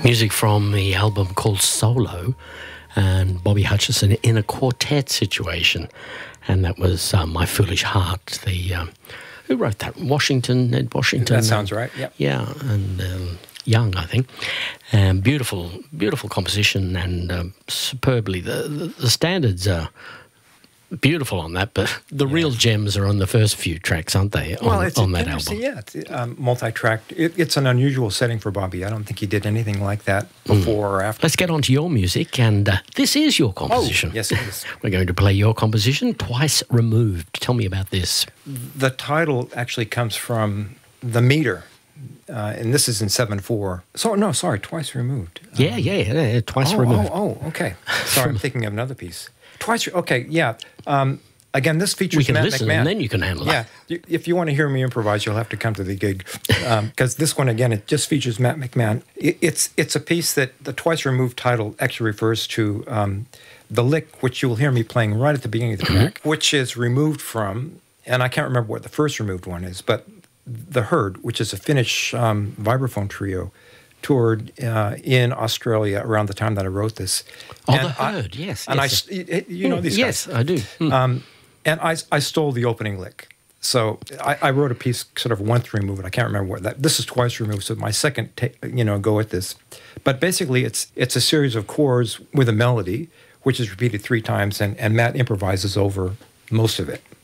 Music from the album called Solo, and Bobby Hutcherson in a quartet situation. And that was My Foolish Heart. Who wrote that? Ned Washington. That sounds right, yep. Yeah, and Young, I think. Beautiful, beautiful composition, and superbly. The standards are beautiful on that, but the real gems are on the first few tracks, aren't they, on that album? Yeah, it's multi-tracked. It's an unusual setting for Bobby. I don't think he did anything like that before or after. Let's get on to your music, and this is your composition. Oh, yes, it is. We're going to play your composition, Twice Removed. Tell me about this. The title actually comes from the meter, and this is in 7/4. Twice Removed. Yeah, Twice Removed. Oh, okay. Sorry, I'm thinking of another piece. Okay, yeah. Again, this features we can Matt listen, McMahon. And then you can handle it. Yeah, if you want to hear me improvise, you'll have to come to the gig, because this one, again, it just features Matt McMahon. It's a piece that the Twice Removed title actually refers to the lick, which you'll hear me playing right at the beginning of the track, which is removed from, and I can't remember what the first removed one is, but The Herd, which is a Finnish vibraphone trio, toured in Australia around the time that I wrote this. Oh, The Herd, yes. And yes. you know these guys. Yes, I do. And I stole the opening lick. So I wrote a piece sort of once removed. I can't remember what that. This is Twice Removed, so my second go at this. But basically, it's a series of chords with a melody, which is repeated 3 times, and Matt improvises over most of it.